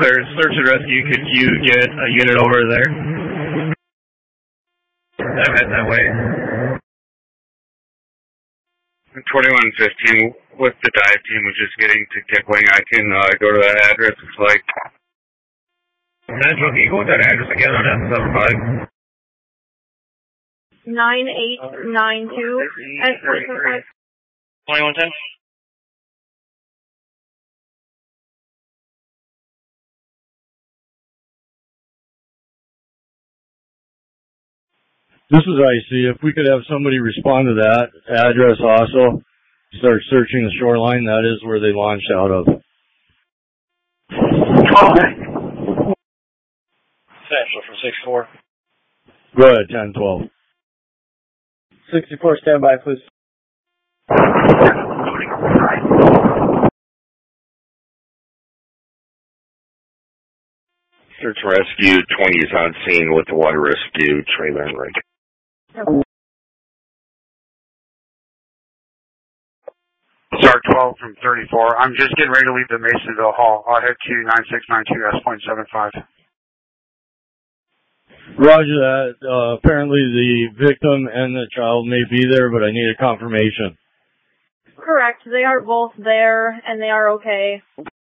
clear. Search and rescue. Could you get a unit over there? I'm heading that way. 2115, with the dive team was just getting to Kipling. I can go to that address. It's like... Central, can you go with that address again on M75? 9892 at 2110? This is IC. If we could have somebody respond to that address also, start searching the shoreline, that is where they launched out of. Central from 6-4. Go ahead, 10-12. 64, stand by, please. Search and rescue, 20 is on scene with the water rescue trailer and rig. Star 12 from 34. I'm just getting ready to leave the Masonville Hall. I'll head to 9692 S.75. Roger that. Apparently the victim and the child may be there, but I need a confirmation. Correct. They are both there, and they are okay.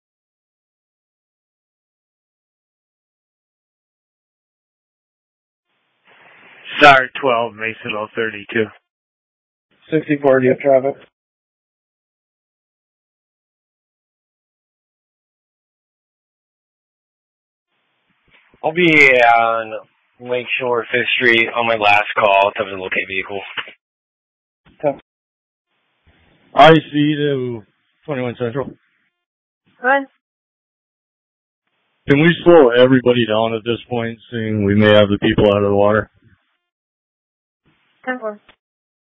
Star 12, Masonville 32. 64, do you have traffic? I'll be on Lakeshore 5th Street on my last call. It's up to locate vehicle. IC to 21 Central. Good. Can we slow everybody down at this point, seeing we may have the people out of the water? 10-4.